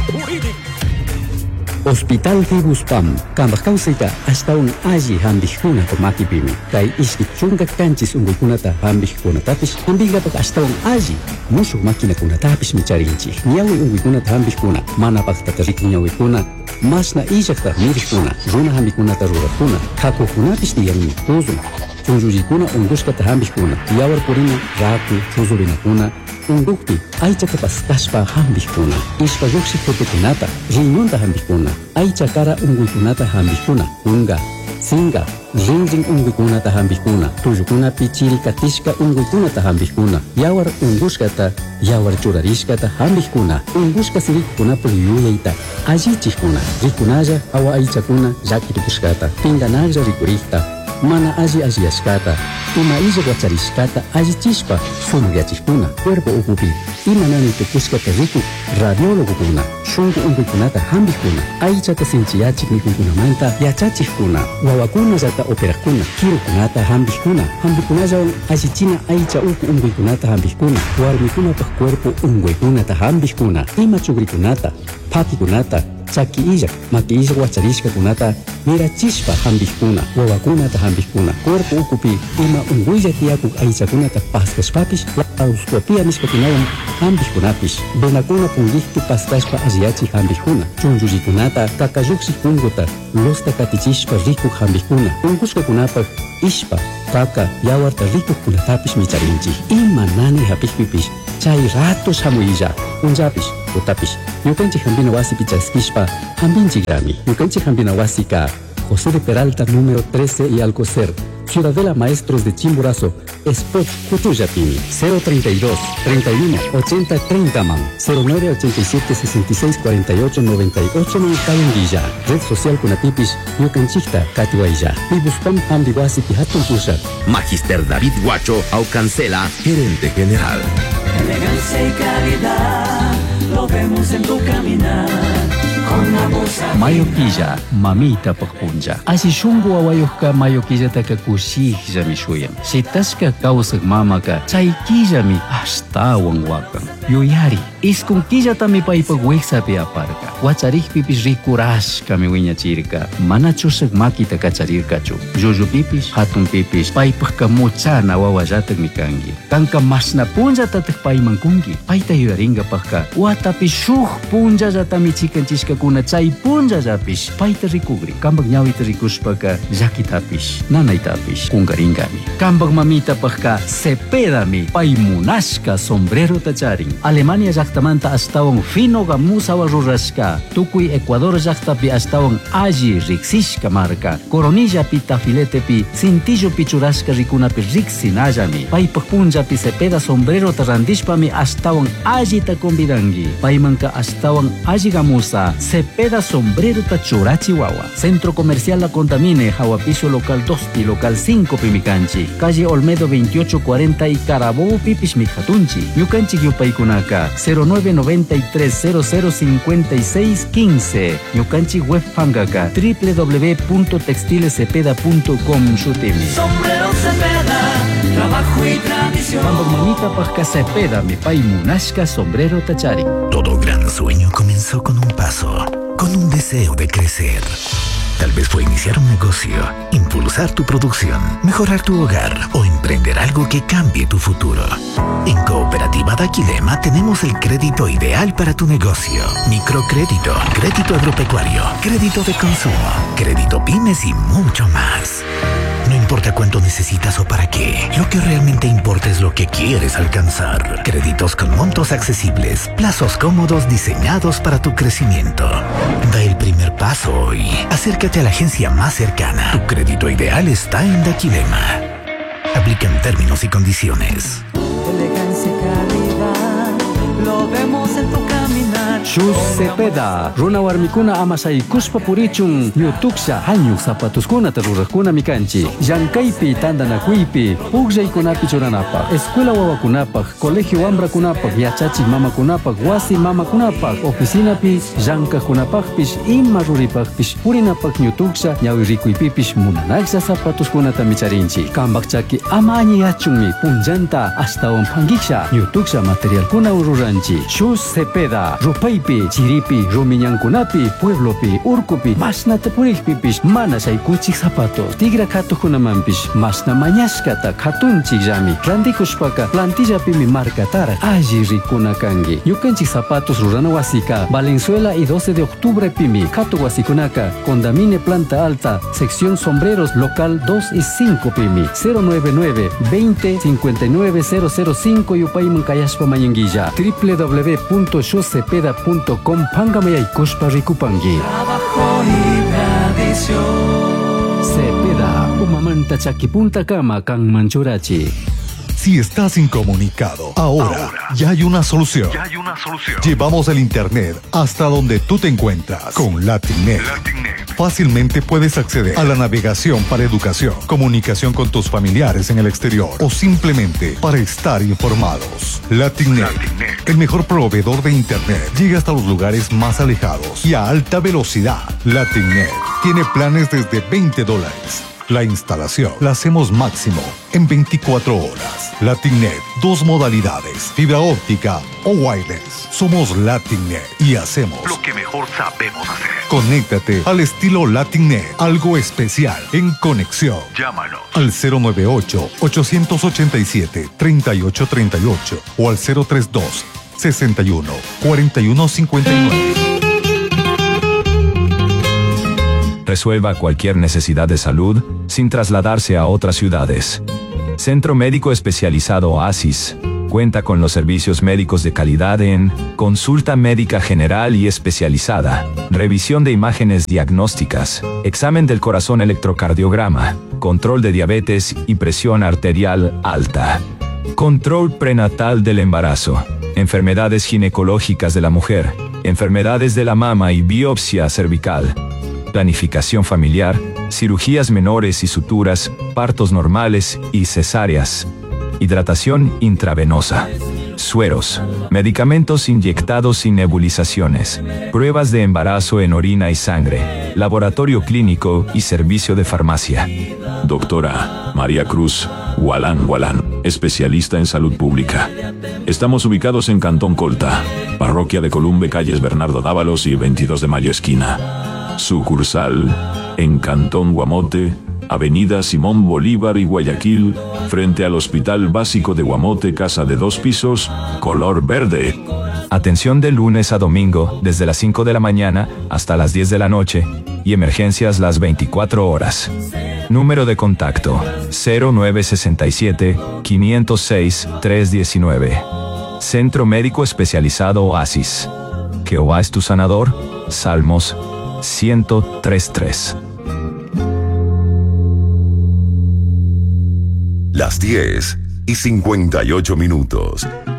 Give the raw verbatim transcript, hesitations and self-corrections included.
Hospital Fibuspam, kambak kausika hasta un aji hambihkuna to makipimi. Kai iski chunga kanchis ungulkunata hambihkuna tapis, hambiga pak hasta un aji musuk makina kuna tapis micharinchi. Nyawi ungulkunata hambihkuna, mana pak tatarik nyawi kuna, masna ijakta mirikuna, runa hambikunata rurakuna, kakukunapis niyami tuzun. Chunjujikuna unguskata hambihkuna, yawar purina raku chuzubinakuna, undukti aichata paskashpa hambihkuna, ishpa yuksi putukunata, riñunta hambihkuna, aicha kara unguykunata hambihkuna, unga, singa, rinrin unguykunata hambihkuna, tuyukuna pichiri katishka unguykunata hambihkuna, yawar unguskata, yawar churarishkata hambihkuna, unguska sirikkunapa yuyaita, allichikuna, rikunalla awa aichakuna llakirikushkata, pinganalla rikurikta, mana alli alliyashkata, ima illa guacharishkata allichishpa sumuyachikuna, cuerpo ukupi, ima nani tukushkata riku, radiologokuna, shunku unguykunata hambihkuna, aichata sinchiyachik mikunkunamanta yachachikuna, wawakuna llata operakuna, kirukunata hambihkuna, hambihkunallawan allichina aicha uku unguykunata hambihkuna, warmikunapaq cuerpo unguykunata hambihkuna, ima chugrikunata, pakikunata, chaki illak, maki illak wacharishkakunata mirachishpa hambihkuna, wawakunata hambihkuna, cuerpo ukupi ima unguylla tiyakuk aichakunata paskashpapish, auskuapia nishpakunawan hambihkunapish, venakuna pungikpi paskashpa alliyachik hambihkuna, chunchullikunata kakayuksik punguta losta katichishpa rikuk hambihkuna, ungushkakunapaq ishpa, kaka, yawarta rikukkunatapish micharinchik, ima nani hapikpipish, chay ratos hamuyilla, unjapish, utapish, yukanchik hambina wasi pichaskishpa, hambinchigrami, yukanchik hambina wasika, José de Peralta número trece y Alcocer, Ciudadela Maestros de Chimborazo, Spot Cutuyapini, cero treinta y dos, treinta y uno, ochenta, treinta man, cero nueve ochenta y siete, sesenta y seis, cuarenta y ocho, noventa y ocho Calendilla, Red Social Kunatipis, Yucanchikta, Katiwailla, Pibuspam Hambiwasi Pihatun Pushat. Magister David Guacho Aucancela, gerente general. Elegancia y calidad, lo vemos en tu caminar. Mayoquilla, mamita pagpunja. Asi shungu awayuhka mayoquilla takakushija mi shuyam. Si taska kausak mamaka, chayquilla mi hasta wangwakan. Yuyari, iskunquilla tami paipagweksa pi aparka. Wacharich pipis rikurashka mi wiñachirka. Manachusak makita kacharirkachu. Yuyu pipis, hatun pipis, paipagka muchana wawayatak mi kangi. Kanka masna punja tatak paimankungi. Paita yuyaringa pagka. Watapi shuh punja jatami chikanchishka kuna chay punja japish paita rikugri kambag ñawita rikushpaka llakitapish nanaytapish kungaringami kambag mamita pagka cepedami paymunashka sombrero tacharin Alemania llaktamanta astawan finoga musawa rurashka tukuy Ecuador llaktapi astawan alli riksishka marka Coronillapi tafiletepi cintillo pichurashka rikunapi riksinallami paypag punjapi cepeda sombrero tarandishpami astawan allita convidangi paymanka astawan alli gamusa Cepeda sombrero tachura Chihuahua. Centro Comercial La Contamine, Jahuapicio Local dos y Local cinco Pimicanchi. Calle Olmedo veintiocho cuarenta y Carabobo Pipis Mijatunchi. Ñucanchi Yupaykunaka cero nueve noventa y tres cero cero cincuenta y seis quince. Ñucanchi Web Fangaka w w w punto textilecepeda punto com Shutimi. Sombrero Cepeda, trabajo y tradición. Cuando mamita pasca Cepeda, mi pai munashka sombrero tachari. Todo gran sueño comenzó con un paso, con un deseo de crecer. Tal vez fue iniciar un negocio, impulsar tu producción, mejorar tu hogar o emprender algo que cambie tu futuro. En Cooperativa Daquilema tenemos el crédito ideal para tu negocio. Microcrédito, crédito agropecuario, crédito de consumo, crédito pymes y mucho más. No importa cuánto necesitas o para qué, lo que realmente importa es lo que quieres alcanzar. Créditos con montos accesibles, plazos cómodos diseñados para tu crecimiento. Da el primer paso hoy. Acércate a la agencia más cercana. Tu crédito ideal está en Daquilema. Aplican términos y condiciones. Elegancia y calidad, lo vemos en tu caminar. Shus Cepeda, Runa Warmikuna Amasai Kuspa Purichun, Yutuksha, Hanyu Zapatuskuna Tarurakuna Mikanchi, Yankaipi Tandanakuipi, Ugjay Kunapi Churanapa, Escuela Wawakunapa, Colegio Ambra Kunapa, Yachachi Mama Kunapa, Wasi Mama Kunapa, Oficina Pi, Yanka Kunapakpish, Inmaruripakpish, Purinapak Yutuksha, Yawirikuipipish, Munanaxa Zapatuskuna Tamicharinchi, Kambakchaki Amani Achumi, Punjanta, hasta un Pangiksha, Yutuksha Material Kuna Ururanchi, Shus Cepeda, Rupai maypi, chiripi, rumiñankunapi, pueblopi, urkupi, masnata purikpipish, mana saykunchik zapatos. Tigra katukunamampish, masna mañashkata katunchik llami. Randikushpaka, plantillapimi markatara, alli rikuna kangi. Ñukanchik zapatos rurana wasika, Valenzuela y doce de octubre pimi, katu wasikunaka, Condamine Planta Alta, sección sombreros local dos y cinco pimi, cero nueve nueve, veinte, cincuenta y nueve cero cero cinco Yupayman Kayashpa Mayanguilla, w w w punto shocepeda punto com Pangamayaykushpa Rikupangi. Trabajo y tradición. Cepeda, umamanta chakipunta kama kan manchurachi. Si estás incomunicado, ahora, ahora ya hay una solución. Ya hay una solución. Llevamos el internet hasta donde tú te encuentras con Latinnet. Latinnet. Fácilmente puedes acceder a la navegación para educación, comunicación con tus familiares en el exterior o simplemente para estar informados. Latinnet, Latinnet, el mejor proveedor de internet, llega hasta los lugares más alejados y a alta velocidad. Latinnet tiene planes desde veinte dólares. La instalación la hacemos máximo en veinticuatro horas. Latinnet, dos modalidades, fibra óptica o wireless. Somos Latinnet y hacemos lo que mejor sabemos hacer. Conéctate al estilo Latinnet, algo especial en conexión. Llámanos al cero nueve ocho, ocho ocho siete, tres ocho tres ocho o al cero tres dos, sesenta y uno, cuarenta y uno cincuenta y nueve. Resuelva cualquier necesidad de salud sin trasladarse a otras ciudades. Centro Médico Especializado Oasis cuenta con los servicios médicos de calidad en consulta médica general y especializada, revisión de imágenes diagnósticas, examen del corazón electrocardiograma, control de diabetes y presión arterial alta, control prenatal del embarazo, enfermedades ginecológicas de la mujer, enfermedades de la mama y biopsia cervical, planificación familiar, cirugías menores y suturas, partos normales y cesáreas, hidratación intravenosa, sueros, medicamentos inyectados y nebulizaciones, pruebas de embarazo en orina y sangre, laboratorio clínico y servicio de farmacia. Doctora María Cruz Gualán Gualán, especialista en salud pública. Estamos ubicados en Cantón Colta, Parroquia de Columbe, calles Bernardo Dávalos y veintidós de mayo esquina. Sucursal en Cantón Guamote, Avenida Simón Bolívar y Guayaquil, frente al Hospital Básico de Guamote, casa de dos pisos, color verde. Atención de lunes a domingo, desde las cinco de la mañana hasta las diez de la noche, y emergencias las veinticuatro horas. Número de contacto, cero nueve seis siete, cinco cero seis, tres uno nueve. Centro Médico Especializado Oasis. Jehová es tu sanador. Salmos ciento tres tres. Las diez y cincuenta y ocho minutos.